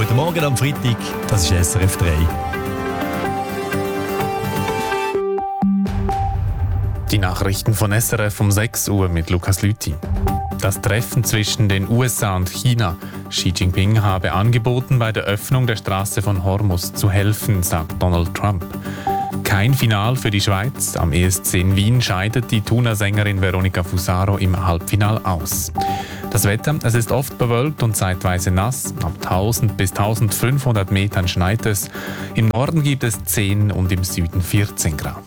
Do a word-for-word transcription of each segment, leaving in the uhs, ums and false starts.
Guten Morgen am Freitag, das ist S R F drei. Die Nachrichten von S R F um sechs Uhr mit Lukas Lüthi. Das Treffen zwischen den U S A und China. Xi Jinping habe angeboten, bei der Öffnung der Straße von Hormuz zu helfen, sagt Donald Trump. Kein Final für die Schweiz. Am E S C in Wien scheidet die Thuner-Sängerin Veronica Fusaro im Halbfinal aus. Das Wetter, es ist oft bewölkt und zeitweise nass. Ab tausend bis eintausendfünfhundert Metern schneit es. Im Norden gibt es zehn und im Süden vierzehn Grad.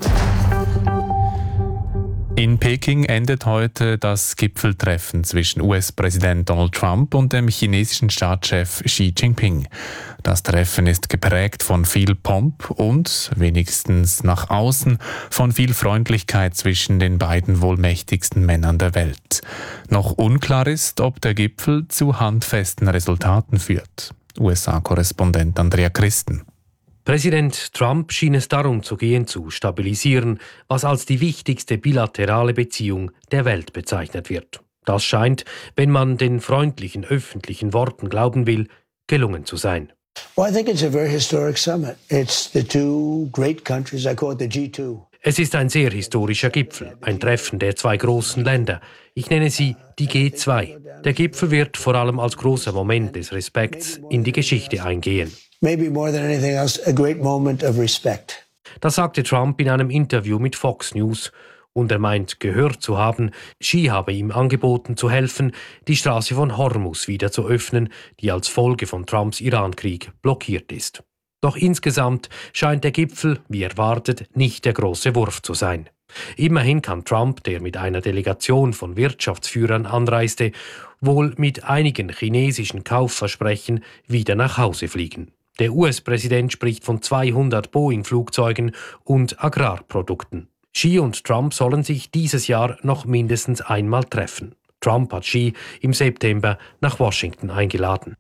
In Peking endet heute das Gipfeltreffen zwischen U S-Präsident Donald Trump und dem chinesischen Staatschef Xi Jinping. Das Treffen ist geprägt von viel Pomp und, wenigstens nach außen, von viel Freundlichkeit zwischen den beiden wohl mächtigsten Männern der Welt. Noch unklar ist, ob der Gipfel zu handfesten Resultaten führt. U S A-Korrespondent Andrea Christen. Präsident Trump schien es darum zu gehen, zu stabilisieren, was als die wichtigste bilaterale Beziehung der Welt bezeichnet wird. Das scheint, wenn man den freundlichen öffentlichen Worten glauben will, gelungen zu sein. Well, I think it's a very historic summit. It's the two great countries, I call it the G two. Es ist ein sehr historischer Gipfel, ein Treffen der zwei großen Länder. Ich nenne sie die G zwei. Der Gipfel wird vor allem als großer Moment des Respekts in die Geschichte eingehen. Maybe more than anything else, a great moment of respect. Das sagte Trump in einem Interview mit Fox News. Und er meint, gehört zu haben, Xi habe ihm angeboten zu helfen, die Straße von Hormuz wieder zu öffnen, die als Folge von Trumps Irankrieg blockiert ist. Doch insgesamt scheint der Gipfel, wie erwartet, nicht der große Wurf zu sein. Immerhin kann Trump, der mit einer Delegation von Wirtschaftsführern anreiste, wohl mit einigen chinesischen Kaufversprechen wieder nach Hause fliegen. Der U S-Präsident spricht von zweihundert Boeing-Flugzeugen und Agrarprodukten. Xi und Trump sollen sich dieses Jahr noch mindestens einmal treffen. Trump hat Xi im September nach Washington eingeladen.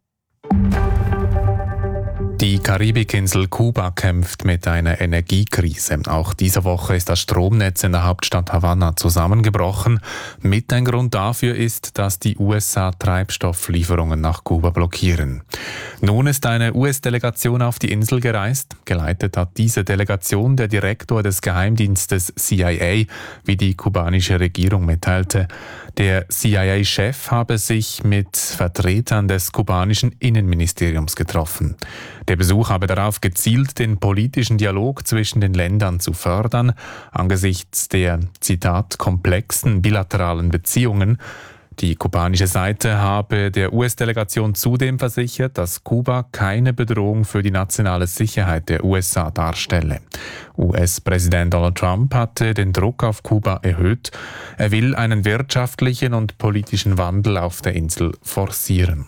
Die Karibikinsel Kuba kämpft mit einer Energiekrise. Auch diese Woche ist das Stromnetz in der Hauptstadt Havanna zusammengebrochen. Mit ein Grund dafür ist, dass die U S A Treibstofflieferungen nach Kuba blockieren. Nun ist eine U S-Delegation auf die Insel gereist. Geleitet hat diese Delegation der Direktor des Geheimdienstes C I A, wie die kubanische Regierung mitteilte. Der C I A-Chef habe sich mit Vertretern des kubanischen Innenministeriums getroffen. Der Besuch habe darauf gezielt, den politischen Dialog zwischen den Ländern zu fördern, angesichts der, Zitat, komplexen bilateralen Beziehungen. Die kubanische Seite habe der U S-Delegation zudem versichert, dass Kuba keine Bedrohung für die nationale Sicherheit der U S A darstelle. U S-Präsident Donald Trump hatte den Druck auf Kuba erhöht. Er will einen wirtschaftlichen und politischen Wandel auf der Insel forcieren.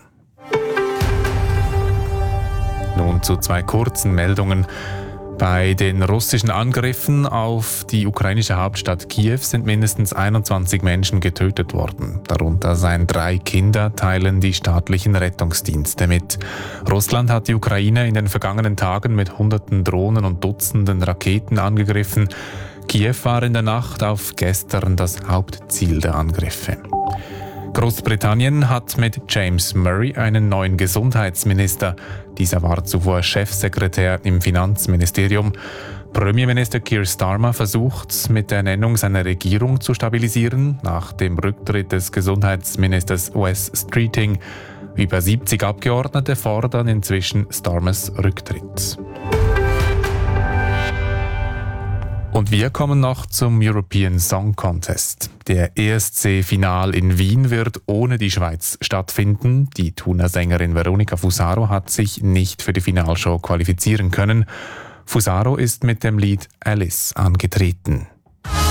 Nun zu zwei kurzen Meldungen. Bei den russischen Angriffen auf die ukrainische Hauptstadt Kiew sind mindestens einundzwanzig Menschen getötet worden. Darunter seien drei Kinder, teilen die staatlichen Rettungsdienste mit. Russland hat die Ukraine in den vergangenen Tagen mit hunderten Drohnen und Dutzenden Raketen angegriffen. Kiew war in der Nacht auf gestern das Hauptziel der Angriffe. Großbritannien hat mit James Murray einen neuen Gesundheitsminister. Dieser war zuvor Chefsekretär im Finanzministerium. Premierminister Keir Starmer versucht, mit der Ernennung seiner Regierung zu stabilisieren, nach dem Rücktritt des Gesundheitsministers Wes Streeting. Über siebzig Abgeordnete fordern inzwischen Starmers Rücktritt. Und wir kommen noch zum European Song Contest. Der E S C-Final in Wien wird ohne die Schweiz stattfinden. Die Thuner Sängerin Veronica Fusaro hat sich nicht für die Finalshow qualifizieren können. Fusaro ist mit dem Lied Alice angetreten.